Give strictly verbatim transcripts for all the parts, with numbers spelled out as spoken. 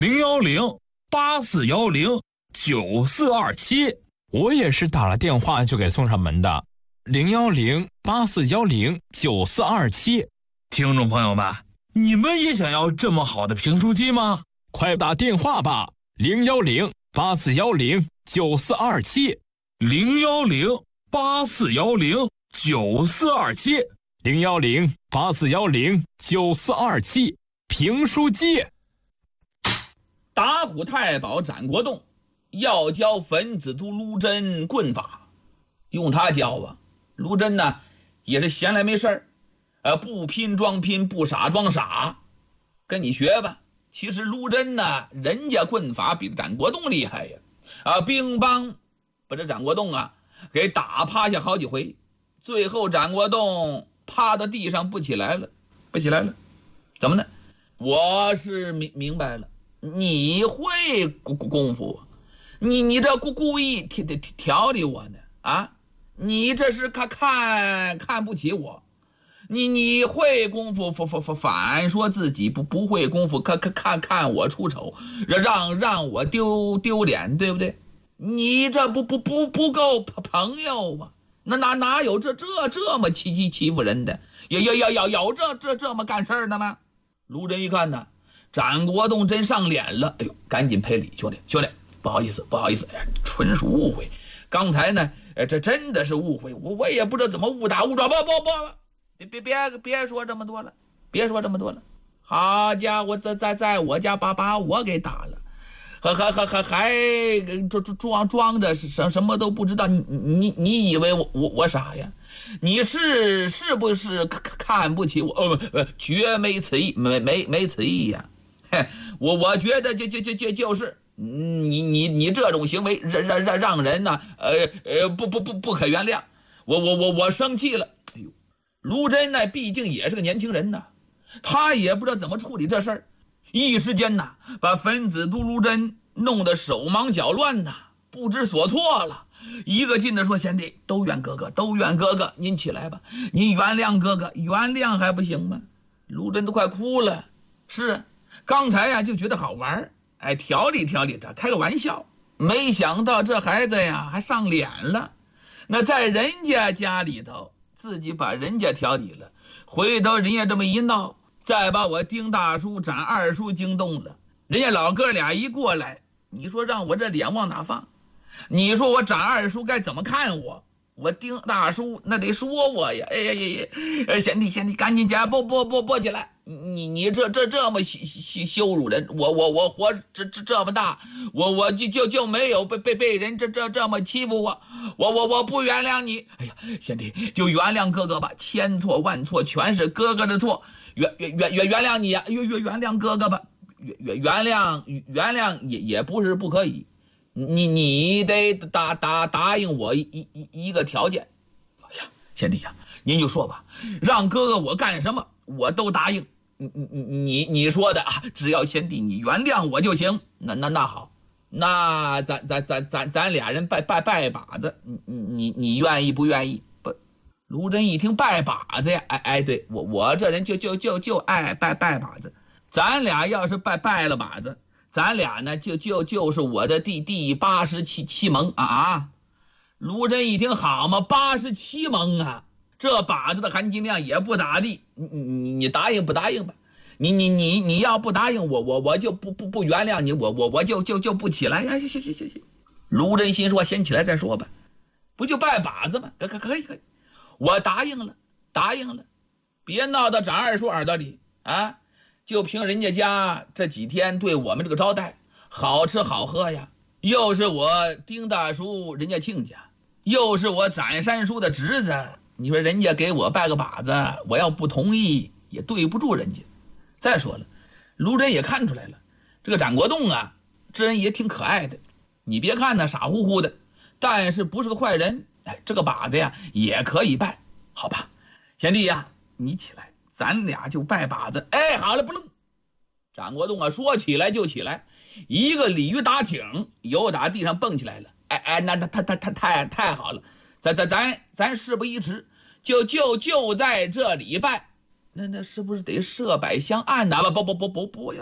零幺零八四幺零九四二七。 我也是打了电话就给送上门的，零幺零八四幺零九四二七。 听众朋友们，你们也想要这么好的评书机吗？ 快打电话吧，零幺零八四幺零九四二七， 零幺零八四幺零九四二七， 零幺零八四幺零九四二七，评书机。 打虎太保展国栋要教粉子都卢真棍法，用他教啊，卢真呢也是闲来没事儿，呃，不拼装拼，不傻装傻，跟你学吧。其实卢真呢，人家棍法比展国栋厉害呀，啊，乒乓把这展国栋啊给打趴下好几回，最后展国栋趴到地上不起来了，不起来了，怎么呢？我是明明白了，你会功夫，你你这故故意调调调理我呢啊？你这是看看看不起我。你你会功夫反反反说自己不不会功夫，看看看看我出丑，让让我丢丢脸，对不对？你这不不不不够朋友吗？那哪哪有这这这么欺欺欺负人的？有有有有有这这这么干事儿的吗？卢真一看呢，展国栋真上脸了，哎呦，赶紧赔礼，兄弟兄弟，不好意思不好意思，哎呀，纯属误会。刚才呢，呃，这真的是误会，我我也不知道怎么误打误撞，不不不。别别别别说这么多了，别说这么多了。好家伙，在在在我家把把我给打了，还还还还还装装装着什什么都不知道。你你你以为我我我傻呀？你是是不是看不起我？呃呃，绝没此意，没没没此意呀。嘿，我我觉得就就就就就是你你你这种行为让让让让人呢，呃呃不不不不可原谅。我我我我生气了。哎呦！卢真呢，毕竟也是个年轻人呐，他也不知道怎么处理这事儿，一时间呐，把粉子都卢真弄得手忙脚乱呐，不知所措了。一个劲的说：“贤弟，都怨哥哥，都怨哥哥，您起来吧，您原谅哥哥，原谅还不行吗？”卢真都快哭了。是，刚才呀就觉得好玩，哎，调理调理他，开个玩笑，没想到这孩子呀还上脸了。那在人家家里头，自己把人家调理了，回头人家这么一闹，再把我丁大叔、展二叔惊动了，人家老哥俩一过来，你说让我这脸往哪放？你说我展二叔该怎么看我？我丁大叔那得说我呀！哎呀呀呀！贤弟贤弟，赶紧家拨拨拨拨起来！你你这这这么羞羞羞辱人，我我我活这这这么大，我我就就就没有被被被人这这这么欺负我，我我我不原谅你！哎呀，贤弟就原谅哥哥吧，千错万错全是哥哥的错，原原原原原谅你呀，原原原谅哥哥吧，原原原谅原谅也也不是不可以。你你得答答答应我一一一个条件。哎呀，贤弟呀，您就说吧，让哥哥我干什么我都答应。你你你你说的啊，只要贤弟你原谅我就行。那那那好，那咱咱咱咱咱俩人拜拜拜把子，你你你愿意不愿意？不，卢真一听拜把子呀，哎哎，对我我这人就就就就爱拜拜把子。咱俩要是拜拜了把子，咱俩呢，就就就是我的第第八十七七盟啊啊！卢真一听，好嘛，八十七盟啊，这把子的含金量也不咋地。你你你答应不答应吧？你你你你要不答应我，我我就不不不原谅你，我我我就就就不起来呀！行行行行行。卢真心说，先起来再说吧，不就拜把子吗？可可可以可以，我答应了，答应了，别闹到展二叔耳朵里啊！就凭人家家这几天对我们这个招待，好吃好喝呀，又是我丁大叔人家亲家，又是我展三叔的侄子，你说人家给我拜个把子，我要不同意也对不住人家。再说了，卢真也看出来了，这个展国栋啊，这人也挺可爱的，你别看他傻乎乎的，但是不是个坏人。哎，这个把子呀也可以拜，好吧，贤弟呀，你起来，咱俩就拜把子。哎，好了，不楞。展国栋啊，说起来就起来，一个鲤鱼打挺，由打地上蹦起来了。哎哎，那那太太太太太好了，咱咱咱咱事不宜迟，就就就在这里拜。那那是不是得设百香案呢？不不不不不用，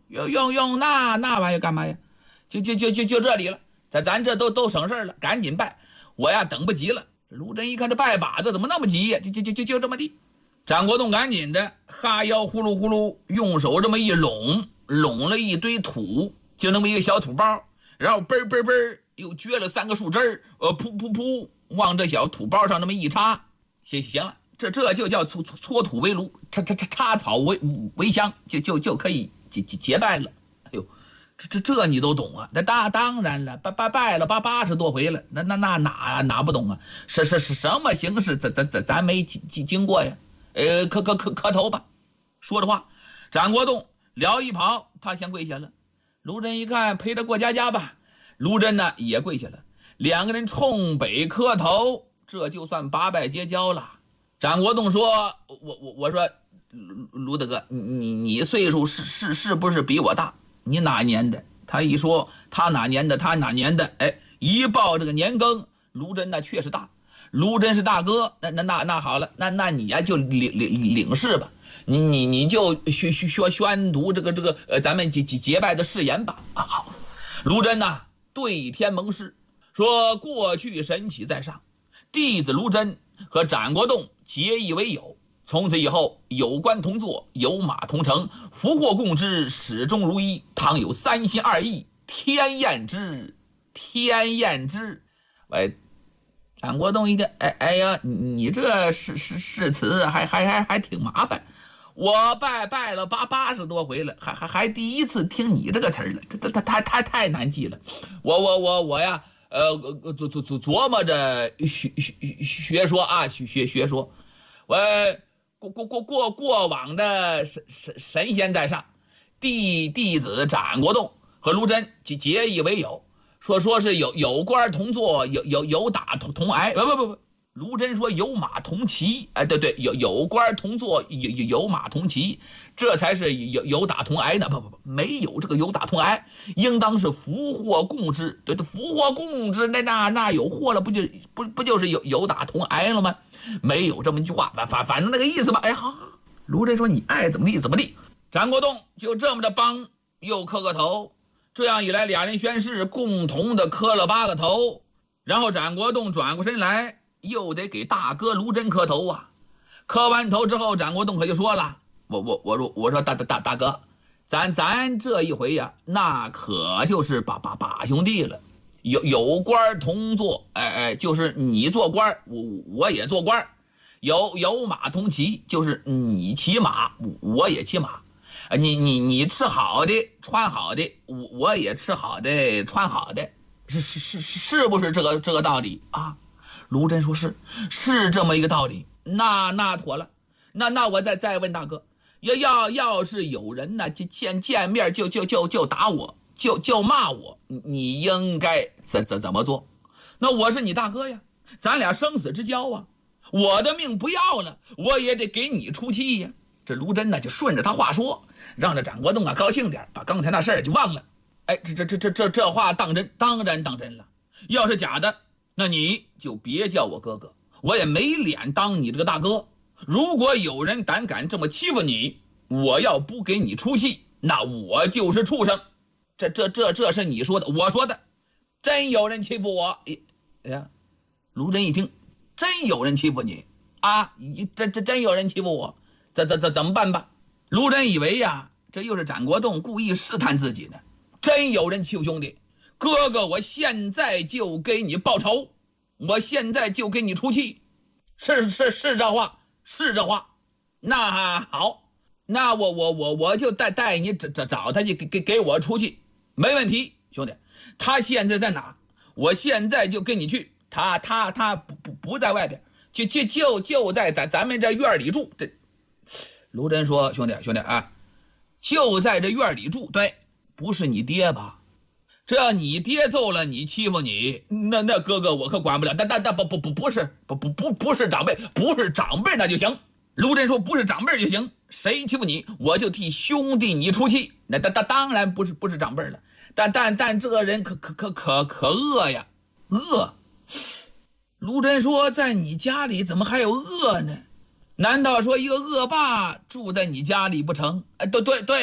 用用用那那玩意儿干嘛呀？就就就就就这里了，咱咱这都都省事了，赶紧拜，我呀等不及了。卢真一看这拜把子怎么那么急呀？就就就就就这么地。张国栋赶紧的哈腰呼噜呼噜，用手这么一拢，拢了一堆土，就那么一个小土包，然后嘣嘣嘣又撅了三个树枝儿，呃，噗噗噗往这小土包上那么一插，行行了，这这就叫搓搓土为炉，插插插插草为为香，就就就可以结结拜了。哎呦，这这这你都懂啊？那当当然了，拜拜拜了八八十多回了，那那那哪哪不懂啊？是是是什么形式？咱咱咱咱没经经过呀？呃，磕磕磕磕头吧。说着话，张国栋撩一跑，他先跪下了。卢真一看，陪他过家家吧。卢真呢也跪下了，两个人冲北磕头，这就算八拜结交了。张国栋说：“我我我说，卢卢大哥，你你岁数是是是不是比我大？你哪年的？”他一说他哪年的，他哪年的，哎，一报这个年庚，卢真那确实大。卢真是大哥，那那那那好了，那那你呀就领领领事吧，你你你就宣宣宣读这个这个呃咱们结结结拜的誓言吧。啊，好，卢真呐对天盟誓，说过去神启在上，弟子卢真和展国栋结义为友，从此以后有官同坐，有马同乘，福祸共之，始终如一。倘有三心二意，天验之，天验之。喂。展国栋一听，哎哎呀，你这是是是词还还还还挺麻烦，我拜拜了八八十多回了，还还还第一次听你这个词儿了，他他他太太难记了。我我我我呀，呃，琢琢琢琢磨着学学学说啊，学学学说，我过过过过过往的神神神仙在上，弟弟子展国栋和卢真结结义为友。说说是有有官同坐，有有有打同同挨，不不不不，卢真说有马同骑，哎，对对，有有官同坐，有有有马同骑，这才是有有打同挨呢。不不不，没有这个有打同挨，应当是福祸共之。对对，福祸共之，那那那有祸了，不就不不就是有有打同挨了吗？没有这么一句话，反反反正那个意思吧。哎，好好，卢真说你爱怎么地怎么地。张国栋就这么着帮又磕个头。这样一来，俩人宣誓，共同的磕了八个头，然后展国栋转过身来，又得给大哥卢真磕头啊。磕完头之后，展国栋可就说了：“我我我说我说大大大大哥，咱咱这一回呀，那可就是把把把兄弟了，有有官同坐，哎哎，就是你做官，我我也做官，有有马同骑，就是你骑马，我也骑马。”你你你吃好的穿好的，我我也吃好的穿好的，是是是是不是这个这个道理啊？卢真说是是这么一个道理，那那妥了，那那我再再问大哥，要要要是有人呢，就见见面就就就就打我，就就骂我，你应该怎怎怎么做？那我是你大哥呀，咱俩生死之交啊，我的命不要了，我也得给你出气呀。这卢真呢就顺着他话说，让这展国栋啊高兴点，把刚才那事儿就忘了。哎，这这这这这这话当真，当然当真了。要是假的，那你就别叫我哥哥，我也没脸当你这个大哥。如果有人胆敢这么欺负你，我要不给你出气，那我就是畜生。这这这这是你说的，我说的。真有人欺负我，哎呀，卢真一听，真有人欺负你啊？这这真有人欺负我。怎怎怎怎么办吧？卢真以为呀，这又是展国栋故意试探自己呢。真有人欺负兄弟，哥哥，我现在就给你报仇，我现在就给你出气。是是是这话，是这话。那好，那我我我我就带带你找找找他去，给给给我出气，没问题，兄弟。他现在在哪？我现在就跟你去。他他他不不不在外边，就就就就在咱咱们这院里住。这。卢真说：“兄弟，兄弟啊，就在这院里住，对，不是你爹吧？这要你爹揍了你，欺负你，那那哥哥我可管不了。但但但不不不不是不不不不是长辈，不是长辈那就行。”卢真说：“不是长辈就行，谁欺负你，我就替兄弟你出气。那当当当然不是不是长辈了，但但但这个人可可可可可恶呀，恶。”卢真说：“在你家里怎么还有恶呢？难道说一个恶霸住在你家里不成？”哎，对对对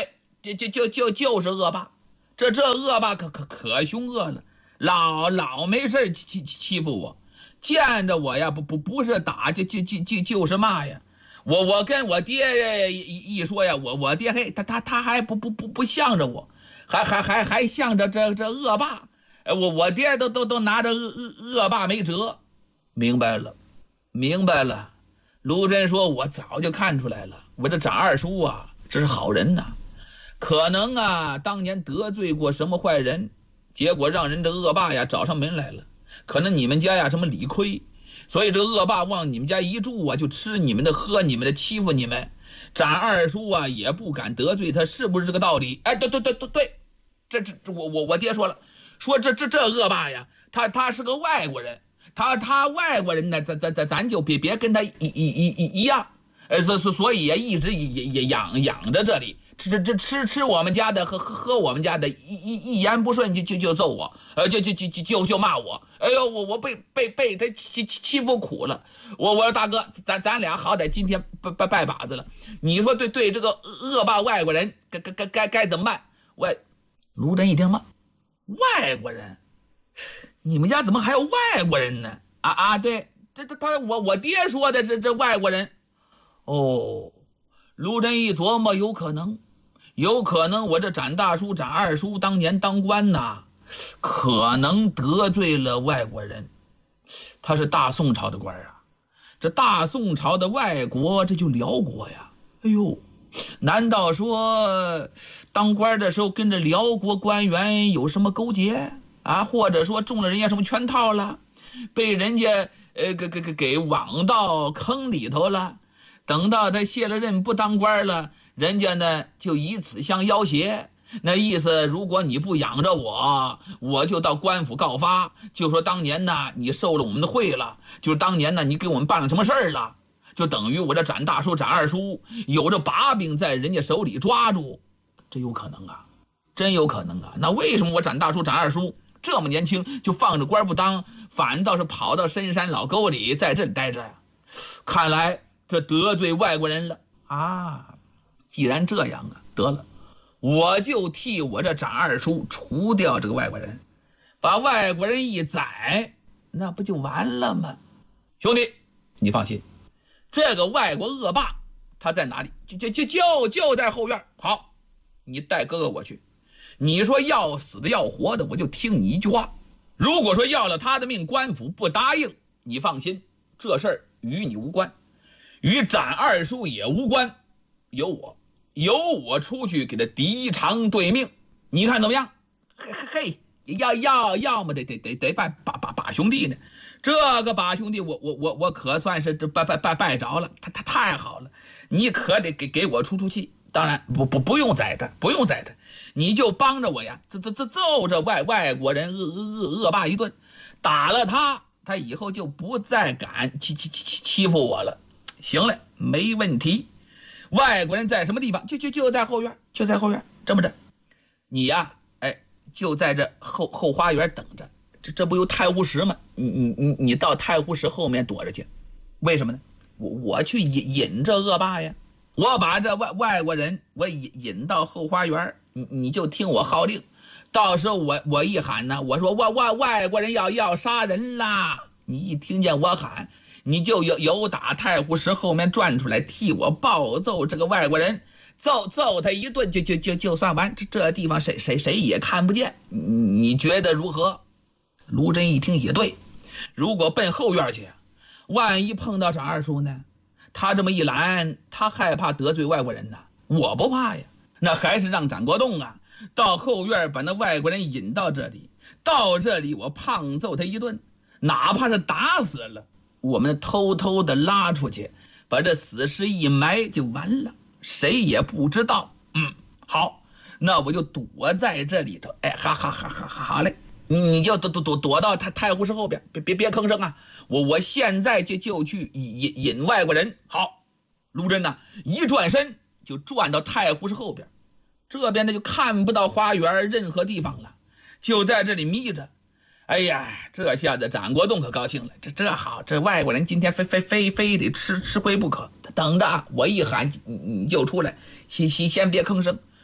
就就就就就是恶霸，这这恶霸可可可凶恶了，老老没事欺欺欺负我，见着我呀不不不是打就就就就就是骂呀。我我跟我爹一一说呀，我我爹嘿他他他还不不不不向着我，还还还还向着这这恶霸，我我爹都都都拿着恶恶霸没辙。明白了，明白了。卢真说，我早就看出来了，我这长二叔啊，这是好人呐，可能啊当年得罪过什么坏人，结果让人这恶霸呀找上门来了，可能你们家呀什么理亏。所以这恶霸往你们家一住啊，就吃你们的喝你们的欺负你们，长二叔啊也不敢得罪他，是不是这个道理？哎，对对对对对，这这我我我爹说了，说这这这恶霸呀，他他是个外国人，他他外国人呢，咱咱咱咱就别别跟他一一一一一样，呃所所所以也一直也也养养着这里。吃吃吃吃我们家的，喝喝喝我们家的，一一一言不顺就就就揍我，呃，就就就就就就骂我。哎呦，我我被被被他欺欺欺负苦了。我我说大哥，咱咱俩好歹今天拜拜拜把子了，你说对对这个恶霸外国人该该该该该怎么办？我卢真一听嘛，外国人，你们家怎么还有外国人呢？啊啊，对，这这他我我爹说的是这外国人。哦，卢真一琢磨，有可能。有可能我这展大叔展二叔当年当官呐，可能得罪了外国人。他是大宋朝的官啊，这大宋朝的外国这就辽国呀。哎呦，难道说当官的时候跟着辽国官员有什么勾结啊？或者说中了人家什么圈套了，被人家呃给给给给网到坑里头了？等到他卸了任不当官了，人家呢就以此相要挟，那意思如果你不养着我，我就到官府告发，就说当年呢你受了我们的贿了，就是当年呢你给我们办了什么事儿了，就等于我这展大叔展二叔有着把柄在人家手里抓住。这有可能啊，真有可能啊。那为什么我展大叔展二叔这么年轻就放着官不当，反倒是跑到深山老沟里在这里待着呀？看来这得罪外国人了啊！既然这样啊，得了，我就替我这长二叔除掉这个外国人，把外国人一宰，那不就完了吗？兄弟，你放心，这个外国恶霸他在哪里？就就就就就在后院。好，你带哥哥我去。你说要死的要活的，我就听你一句话。如果说要了他的命，官府不答应，你放心，这事儿与你无关。与展二叔也无关，由我由我出去给他敌偿对命，你看怎么样？嘿嘿，要要要么得得得得拜把把把兄弟呢，这个把兄弟我我我我可算是这拜拜拜拜着了，他他太好了，你可得给给我出出气。当然不不不用宰他，不用宰他，你就帮着我呀，这这这揍着外外国人恶恶恶霸一顿，打了他，他以后就不再敢欺欺欺欺负我了。行了，没问题。外国人在什么地方？就就就在后院，就在后院。这么着，你呀，哎，就在这后后花园等着。这这不有太湖石吗？你你你你到太湖石后面躲着去。为什么呢？我我去引引这恶霸呀。我把这外外国人我引引到后花园，你你就听我号令。到时候我我一喊呢，我说外外外国人要要杀人啦，你一听见我喊，你就由由打太湖石后面转出来，替我暴揍这个外国人，揍揍他一顿就就就就算完。这这地方谁谁谁也看不见，你觉得如何？卢真一听也对，如果奔后院去，万一碰到长二叔呢？他这么一拦，他害怕得罪外国人呢，我不怕呀。那还是让展国栋啊到后院把那外国人引到这里，到这里我胖揍他一顿，哪怕是打死了，我们偷偷的拉出去，把这死尸一埋就完了，谁也不知道。嗯，好，那我就躲在这里头。哎，哈哈哈哈好嘞，你你就躲躲躲躲到太太湖石后边，别别别吭声啊！我我现在就就去引引引外国人。好，卢真呐，一转身就转到太湖石后边，这边呢就看不到花园任何地方了，就在这里眯着。哎呀，这下子展国栋可高兴了，这这好，这外国人今天非非非非得吃吃亏不可。等着啊，我一喊你你就出来，先先先别吭声。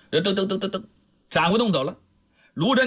噔噔噔噔噔，展国栋走了，卢真